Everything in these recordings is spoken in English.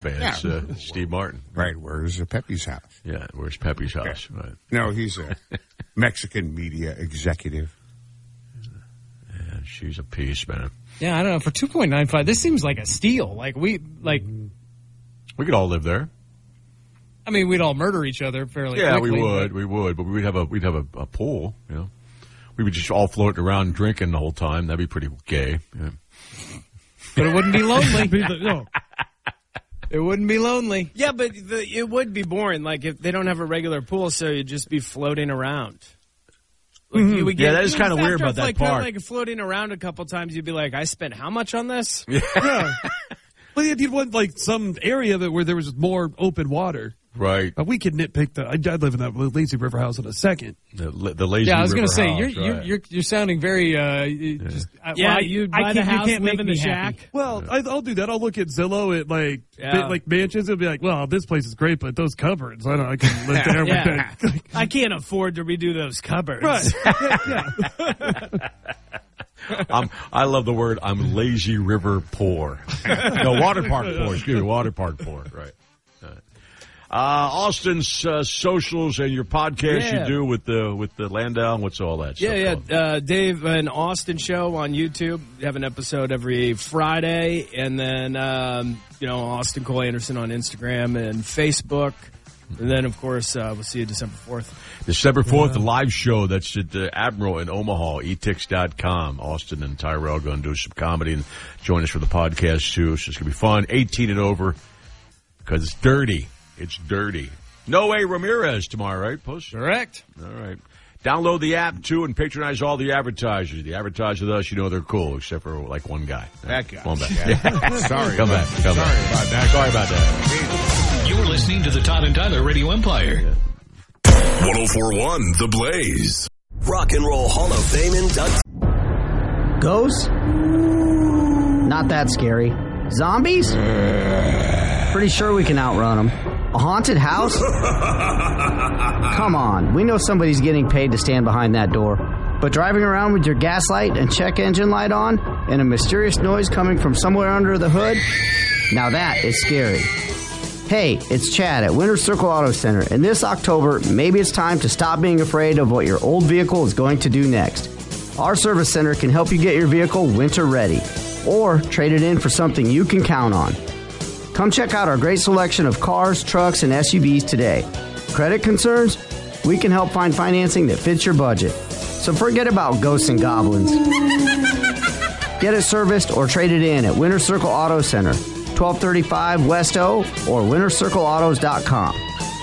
fans, Steve Martin. Right, where's Pepe's house? Yeah, where's Pepe's house? Right. No, he's a Mexican media executive. Yeah, she's a piece, man. Yeah, I don't know. For $2.95, this seems like a steal. We could all live there. I mean, we'd all murder each other fairly quickly. Yeah, we would, but we'd have a pool, you know. We would just all float around drinking the whole time. That'd be pretty gay. Yeah. But it wouldn't be lonely. It wouldn't be lonely. Yeah, but it would be boring. Like, if they don't have a regular pool, so you'd just be floating around. Like, you would get, that is kind of weird about that part. Like, floating around a couple times, you'd be like, I spent how much on this? Yeah. Well, you'd want, some area where there was more open water. Right. We could nitpick I'd live in that lazy river house in a second. The lazy river house. Yeah, I was going to say, right. you're sounding very, you can't live in the shack. Well, I'll do that. I'll look at Zillow at mansions and be like, well, this place is great, but those cupboards, I can live there with that. I can't afford to redo those cupboards. Right. I love the word, I'm lazy river poor. No, water park poor. Excuse me, water park poor. Right. Austin's socials and your podcast you do with the Landau. What's all that stuff? Dave and Austin show on YouTube. We have an episode every Friday, and then Austin Cole Anderson on Instagram and Facebook. And then, of course, we'll see you December 4th. December 4th, the live show. That's at Admiral in Omaha, etix.com. Austin and Tyrell going to do some comedy and join us for the podcast, too. So it's going to be fun. 18 and over, because it's dirty. It's dirty. Noe Ramirez tomorrow, right, Puss? Correct. All right. Download the app, too, and patronize all the advertisers. The advertisers with us, they're cool, except for, one guy. That guy. Come on back. Yeah. Sorry. Come back. Sorry about that. You're listening to the Todd and Tyler Radio Empire. 104.1 The Blaze. Rock and Roll Hall of Fame inductee. Ghosts? Not that scary. Zombies? Pretty sure we can outrun them. A haunted house? Come on, we know somebody's getting paid to stand behind that door. But driving around with your gas light and check engine light on, and a mysterious noise coming from somewhere under the hood? Now that is scary. Hey, it's Chad at Winter Circle Auto Center, and this October, maybe it's time to stop being afraid of what your old vehicle is going to do next. Our service center can help you get your vehicle winter ready, or trade it in for something you can count on. Come check out our great selection of cars, trucks, and SUVs today. Credit concerns? We can help find financing that fits your budget. So forget about ghosts and goblins. Get it serviced or trade it in at Winter Circle Auto Center, 1235 West O, or wintercircleautos.com.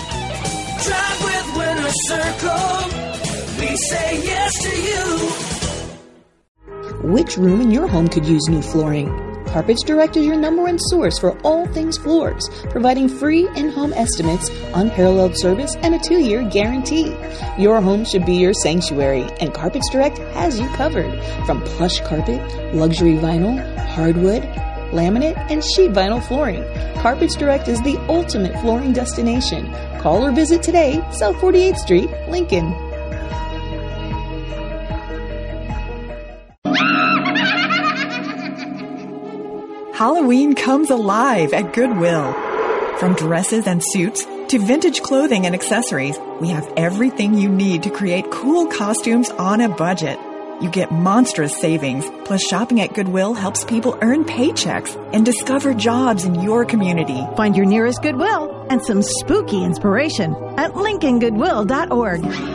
Drive with Winter Circle. We say yes to you. Which room in your home could use new flooring? Carpets Direct is your #1 source for all things floors, providing free in-home estimates, unparalleled service, and a 2-year guarantee. Your home should be your sanctuary, and Carpets Direct has you covered. From plush carpet, luxury vinyl, hardwood, laminate, and sheet vinyl flooring, Carpets Direct is the ultimate flooring destination. Call or visit today, South 48th Street, Lincoln. Halloween comes alive at Goodwill. From dresses and suits to vintage clothing and accessories, we have everything you need to create cool costumes on a budget. You get monstrous savings, plus shopping at Goodwill helps people earn paychecks and discover jobs in your community. Find your nearest Goodwill and some spooky inspiration at lincolngoodwill.org.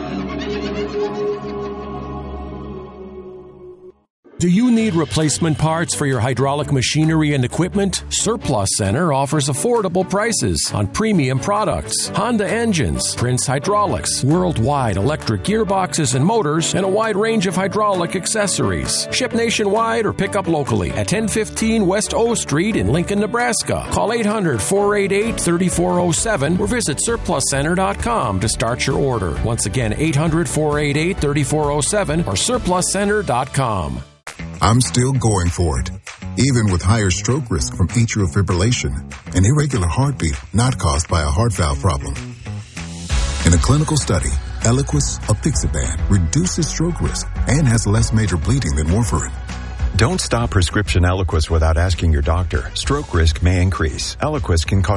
Do you need replacement parts for your hydraulic machinery and equipment? Surplus Center offers affordable prices on premium products, Honda engines, Prince Hydraulics, worldwide electric gearboxes and motors, and a wide range of hydraulic accessories. Ship nationwide or pick up locally at 1015 West O Street in Lincoln, Nebraska. Call 800-488-3407 or visit surpluscenter.com to start your order. Once again, 800-488-3407 or surpluscenter.com. I'm still going for it, even with higher stroke risk from atrial fibrillation, an irregular heartbeat not caused by a heart valve problem. In a clinical study, Eliquis apixaban reduces stroke risk and has less major bleeding than warfarin. Don't stop prescription Eliquis without asking your doctor. Stroke risk may increase. Eliquis can cause